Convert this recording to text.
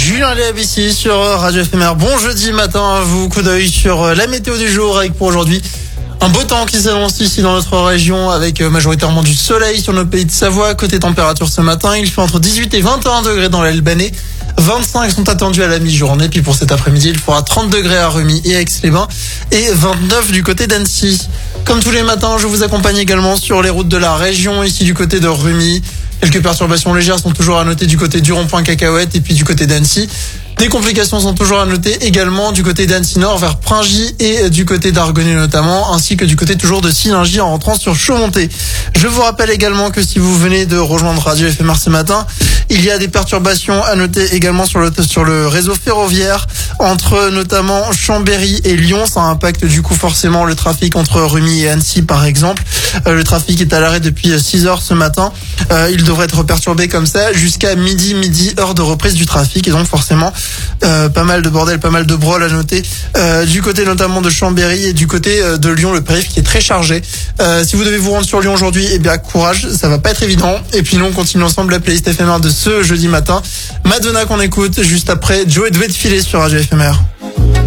Julien Léab ici sur Radio FMR. Bon jeudi matin à vous, coup d'œil sur la météo du jour avec pour aujourd'hui un beau temps qui s'annonce ici dans notre région avec majoritairement du soleil sur notre pays de Savoie. Côté température ce matin, il fait entre 18 et 21 degrés dans l'Albanais. 25 sont attendus à la mi-journée. Puis pour cet après-midi, il fera 30 degrés à Rumi et Aix-les-Bains et 29 du côté d'Annecy. Comme tous les matins, je vous accompagne également sur les routes de la région ici du côté de Rumi. Quelques perturbations légères sont toujours à noter du côté du rond-point Cacahuète et puis du côté d'Annecy. Des complications sont toujours à noter également du côté d'Annecy Nord vers Pringy et du côté d'Argonay notamment, ainsi que du côté toujours de Sillingy en rentrant sur Chaumonté. Je vous rappelle également que si vous venez de rejoindre Radio FMR ce matin, il y a des perturbations à noter également sur le réseau ferroviaire entre notamment Chambéry et Lyon. Ça impacte du coup forcément le trafic entre Rumi et Annecy par exemple. Le trafic est à l'arrêt depuis 6 heures ce matin. Il devrait être perturbé comme ça jusqu'à midi, heure de reprise du trafic et donc forcément pas mal de bordel, pas mal de brôles à noter du côté notamment de Chambéry et du côté de Lyon, le périph' qui est très chargé. Si vous devez vous rendre sur Lyon aujourd'hui, eh bien courage, ça va pas être évident. Et puis nous on continue ensemble la playlist FMR de ce jeudi matin. Madonna qu'on écoute juste après Joe devait filer sur Radio FMR.